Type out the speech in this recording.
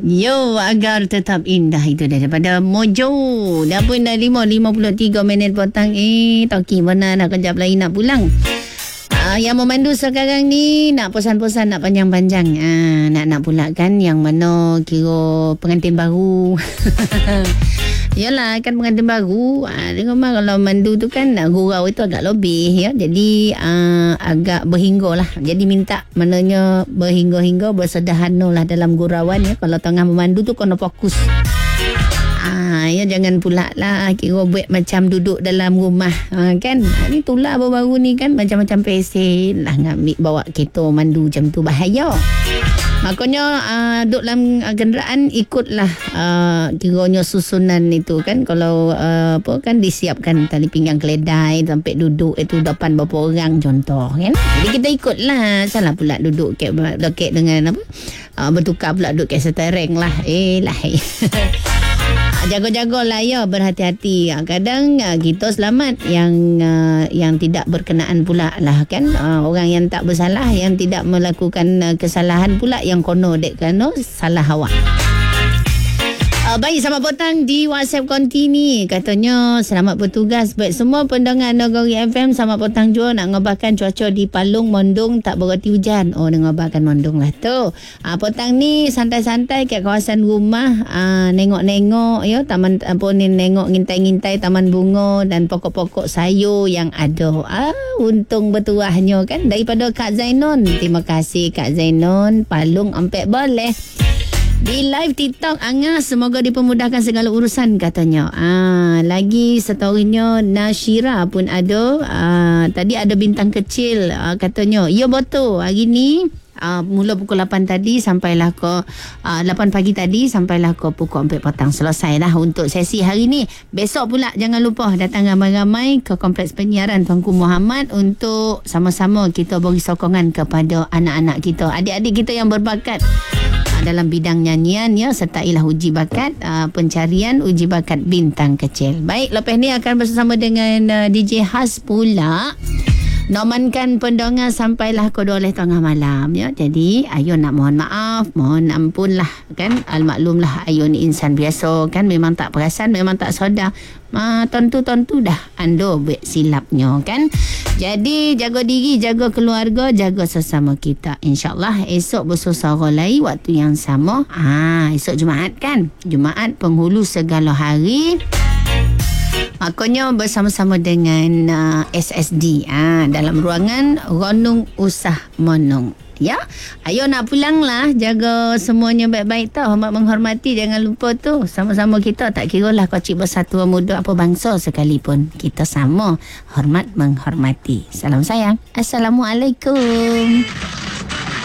Yo, agar tetap indah itu daripada Mojo. Dah pun dah 5:53 petang. Toki benar nak kejap lagi nak pulang. Yang memandu sekarang ni nak pesan-pesan nak panjang-panjang. Nak pula kan yang mana kira pengantin baru. Yalah kan pengantin baru. Tengok mah kalau mandu tu kan gurau itu agak lebih ya. Jadi agak berhingga lah. Jadi minta maknanya berhingga-hingga bersederhana lah dalam gurauan ya. Kalau tengah memandu tu kena fokus. Ya jangan pula lah kira buat macam duduk dalam rumah kan. Ni tulah baru-baru ni kan macam-macam pesen lah ngambil bawa kereta mandu macam tu bahaya. Makanya duduk dalam kenderaan ikutlah kiranya susunan itu kan. Kalau apa kan disiapkan tali pinggang keledai sampai duduk itu depan berapa orang contoh kan. Jadi kita ikutlah. Salah pula duduk kat dengan apa bertukar pula duduk kat setereng lah. Jaga-jagalah ya, berhati-hati. Kadang kita selamat yang tidak berkenaan pula lah kan. Orang yang tak bersalah, yang tidak melakukan kesalahan pula yang kono dek kena salah awak. Baik, selamat petang di WhatsApp konti ni. Katanya selamat bertugas buat semua pendengar Nagari FM. Selamat petang juga nak ngabarkan cuaca di Palung Mondong tak bererti hujan. Nak ngabarkan Mondong lah tu. Petang ni santai-santai kat kawasan rumah. Nengok-nengok ya taman apa ni, nengok ngintai-ngintai taman bunga dan pokok-pokok sayur yang ada. Untung bertuahnya kan daripada Kak Zainon. Terima kasih Kak Zainon. Palung ampek boleh. Di live TikTok Angas, semoga dipermudahkan segala urusan katanya. Lagi storynya Nashira pun ada. Tadi ada bintang kecil katanya. Ya betul, hari ni mula pukul 8 tadi sampailah ke 8 pagi tadi sampailah ke pukul 4 petang. Selesai dah untuk sesi hari ni. Besok pula jangan lupa datang ramai-ramai ke Kompleks Penyiaran Tuanku Muhammad untuk sama-sama kita beri sokongan kepada anak-anak kita, adik-adik kita yang berbakat dalam bidang nyanyian ya, sertailah uji bakat pencarian uji bakat bintang kecil. Baik, lepas ni akan bersama dengan DJ Has pula. Nomankan pendengar sampailah ke 12 tengah malam ya. Jadi ayo nak mohon maaf, mohon ampun lah kan. Al-maklumlah ayo ni insan biasa kan, memang tak perasan, memang tak sedar. Tentu dah ando buat silapnya kan. Jadi jaga diri, jaga keluarga, jaga sesama kita. InsyaAllah esok bersuara lain waktu yang sama. Esok Jumaat kan. Jumaat penghulu segala hari. Makanya bersama-sama dengan SSD dalam ruangan Ronung Usah Monong. Ya, ayo nak pulang lah. Jaga semuanya baik-baik tau. Hormat menghormati, jangan lupa tu. Sama-sama kita, tak kira lah kecil besar tua muda apa bangsa sekalipun. Kita sama hormat menghormati. Salam sayang. Assalamualaikum.